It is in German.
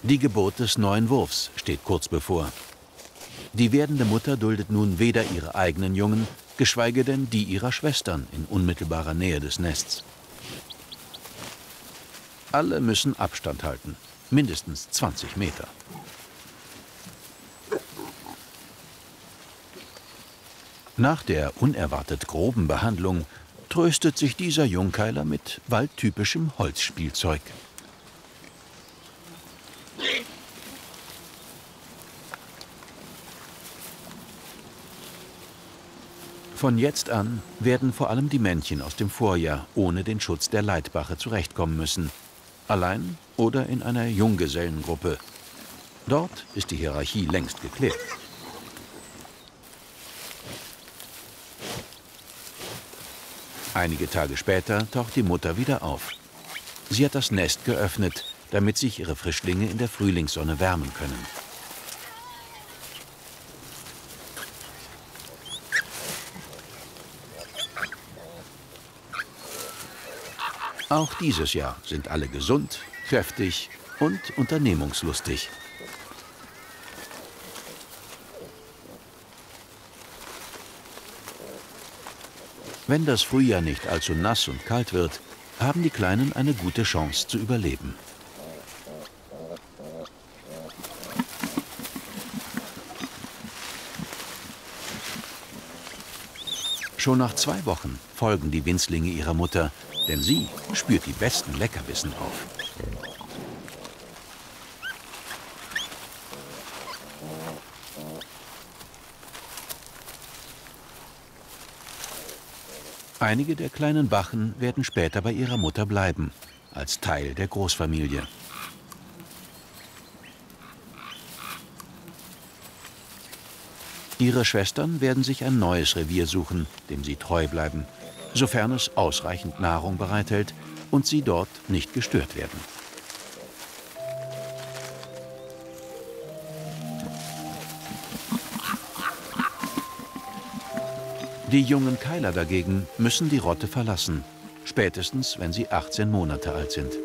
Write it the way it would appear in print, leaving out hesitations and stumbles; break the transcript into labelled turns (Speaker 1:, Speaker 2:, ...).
Speaker 1: Die Geburt des neuen Wurfs steht kurz bevor. Die werdende Mutter duldet nun weder ihre eigenen Jungen, geschweige denn die ihrer Schwestern in unmittelbarer Nähe des Nests. Alle müssen Abstand halten, mindestens 20 Meter. Nach der unerwartet groben Behandlung tröstet sich dieser Jungkeiler mit waldtypischem Holzspielzeug. Von jetzt an werden vor allem die Männchen aus dem Vorjahr ohne den Schutz der Leitbache zurechtkommen müssen. Allein oder in einer Junggesellengruppe. Dort ist die Hierarchie längst geklärt. Einige Tage später taucht die Mutter wieder auf. Sie hat das Nest geöffnet, damit sich ihre Frischlinge in der Frühlingssonne wärmen können. Auch dieses Jahr sind alle gesund, kräftig und unternehmungslustig. Wenn das Frühjahr nicht allzu nass und kalt wird, haben die Kleinen eine gute Chance zu überleben. Schon nach 2 Wochen folgen die Winzlinge ihrer Mutter, denn sie spürt die besten Leckerbissen auf. Einige der kleinen Bachen werden später bei ihrer Mutter bleiben, als Teil der Großfamilie. Ihre Schwestern werden sich ein neues Revier suchen, dem sie treu bleiben, sofern es ausreichend Nahrung bereithält und sie dort nicht gestört werden. Die jungen Keiler dagegen müssen die Rotte verlassen, spätestens wenn sie 18 Monate alt sind.